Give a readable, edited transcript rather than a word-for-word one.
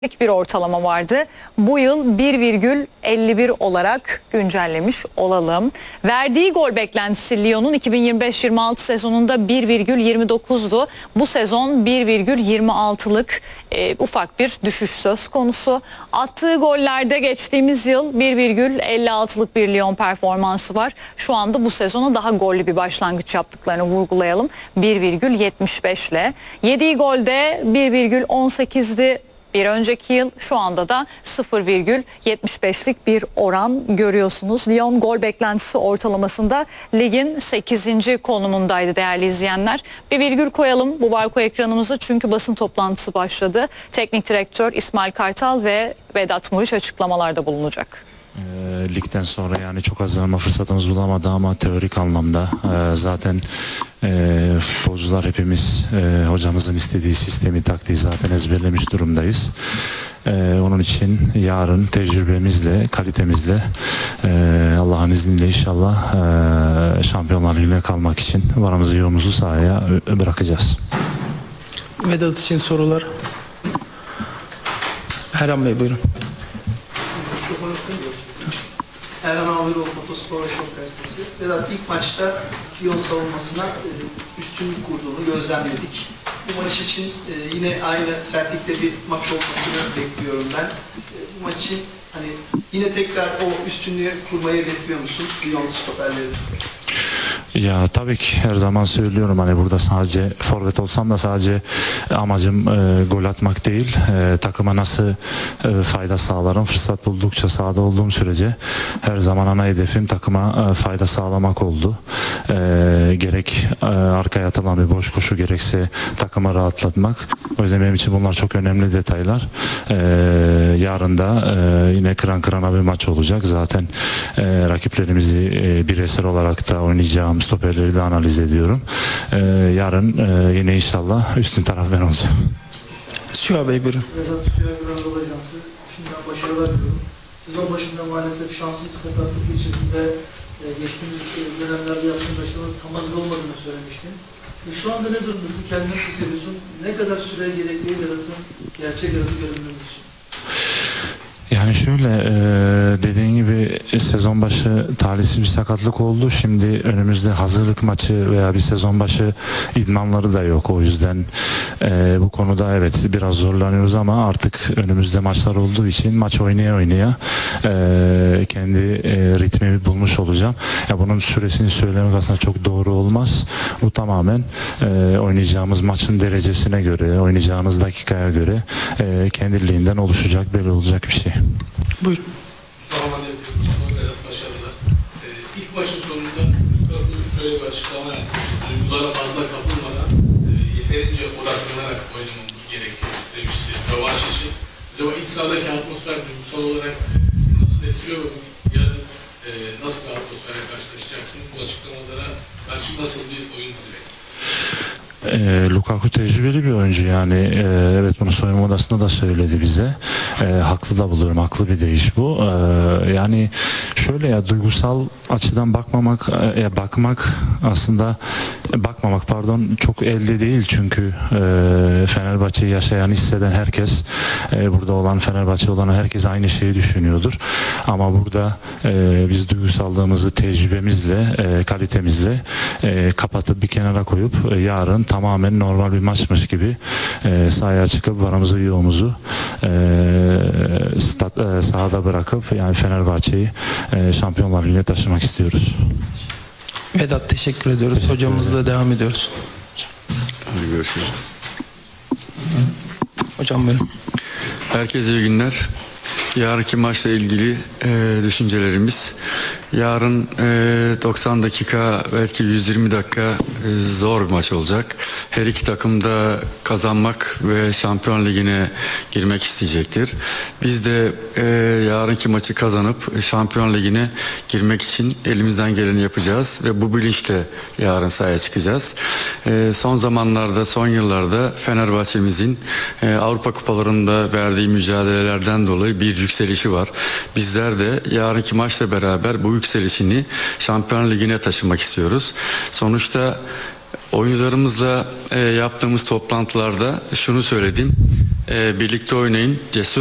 bir ortalama vardı. Bu yıl 1,51 olarak güncellemiş olalım. Verdiği gol beklentisi Lyon'un 2025-26 sezonunda 1,29'du. Bu sezon 1,26'lık ufak bir düşüş söz konusu. Attığı gollerde geçtiğimiz yıl 1,56'lık bir Lyon performansı var. Şu anda bu sezona daha gollü bir başlangıç yaptıklarını vurgulayalım. 1,75 ile. Yediği golde 1,18'di. Bir önceki yıl, şu anda da 0,75'lik bir oran görüyorsunuz. Lyon gol beklentisi ortalamasında ligin 8. konumundaydı değerli izleyenler. Bir virgül koyalım bu barko ekranımıza çünkü basın toplantısı başladı. Teknik direktör İsmail Kartal ve Vedat Muriç açıklamalarda bulunacak. Ligden sonra yani çok hazırlanma fırsatımız bulamadı ama teorik anlamda zaten futbolcular hepimiz hocamızın istediği sistemi, taktiği zaten ezberlemiş durumdayız. Onun için yarın tecrübemizle, kalitemizle Allah'ın izniyle inşallah Şampiyonlar Ligi'ne kalmak için varımızı yoğumuzu sahaya bırakacağız. Vedat için sorular. Erhan Bey buyurun. Erhan Ağabeyoğlu Fotospor ve Şok Gazetesi. Vedat ilk maçta Lyon savunmasına üstünlük kurduğunu gözlemledik. Bu maç için yine aynı sertlikte bir maç olmasını bekliyorum ben. Bu maç için hani yine tekrar o üstünlüğü kurmayı hedefliyor musun Lyon stoperleri? Ya tabii ki her zaman söylüyorum hani burada sadece forvet olsam da sadece amacım gol atmak değil, takıma nasıl fayda sağlarım, fırsat buldukça sahada olduğum sürece her zaman ana hedefim takıma fayda sağlamak oldu. Gerek arkaya atılan bir boş koşu gerekse takımı rahatlatmak. O yüzden benim için bunlar çok önemli detaylar. Yarın da yine kıran kırana bir maç olacak. Zaten rakiplerimizi bireysel olarak da oynayacağım stoperleri de analiz ediyorum. Yarın yine inşallah üstün taraf ben olacağım. Süha Bey buyurun. Vedat Süha Anadolu Ajansı. Şimdiden başarılar diliyorum. Sezon başında maalesef şanslı bir sakatlık geçirdiğinde geçtiğimiz dönemlerde yaptığın başarıların tam hazır olmadığını söylemiştin. Şu anda ne durumdasın? Kendini nasıl hissediyorsun? Ne kadar süre gerekli Vedat'ın gerçek Vedat'ı görünmemiz için? Yani şöyle dediğin gibi sezon başı talihsiz bir sakatlık oldu. Şimdi önümüzde hazırlık maçı veya bir sezon başı idmanları da yok. O yüzden bu konuda evet biraz zorlanıyoruz ama artık önümüzde maçlar olduğu için maç oynaya oynaya kendi ritmimi bulmuş olacağım. Ya bunun süresini söylemek aslında çok doğru olmaz. Bu tamamen oynayacağımız maçın derecesine göre, oynayacağımız dakikaya göre kendiliğinden oluşacak, belli olacak bir şey. Buyurun. Mustafa Vedat başarılar. İlk maçın sonunda şöyle bir açıklama yaptı. Duygulara fazla kapılmadan yeterince odaklanarak oynamamız gerekiyor demişti rövanş için. Acaba iç sahadaki atmosfer duygusal olarak sizi nasıl etkiliyor? Yarın nasıl bir atmosferle karşılaşacaksınız? Bu açıklamalara karşı nasıl bir oyun bizi bekliyor? Lukaku tecrübeli bir oyuncu yani evet bunu soyunma odasında da söyledi bize. Haklı da buluyorum, haklı bir deyiş bu. Yani şöyle ya duygusal açıdan bakmak aslında çok elde değil çünkü Fenerbahçe'yi yaşayan, hisseden herkes, burada olan Fenerbahçe olan herkes aynı şeyi düşünüyordur. Ama burada biz duygusallığımızı tecrübemizle, kalitemizle kapatıp bir kenara koyup yarın tamamen normal bir maçmış gibi sahaya çıkıp varımızı yoğumuzu sahada bırakıp yani Fenerbahçe'yi Şampiyonlar Ligi'ne taşımak istiyoruz. Vedat teşekkür ediyoruz. Hocamızla devam ediyoruz. Hadi görüşürüz. Hocam buyurun. Herkese iyi günler. Yarınki maçla ilgili düşüncelerimiz. Yarın 90 dakika belki 120 dakika zor bir maç olacak. Her iki takım da kazanmak ve Şampiyon Ligi'ne girmek isteyecektir. Biz de yarınki maçı kazanıp Şampiyon Ligi'ne girmek için elimizden geleni yapacağız ve bu bilinçle yarın sahaya çıkacağız. Son zamanlarda, son yıllarda Fenerbahçe'mizin Avrupa kupalarında verdiği mücadelelerden dolayı bir yükselişi var. Bizler de yarınki maçla beraber bu yükselişini Şampiyon Ligi'ne taşımak istiyoruz. Sonuçta Oyuncularımızla yaptığımız toplantılarda şunu söyledim. Birlikte oynayın, cesur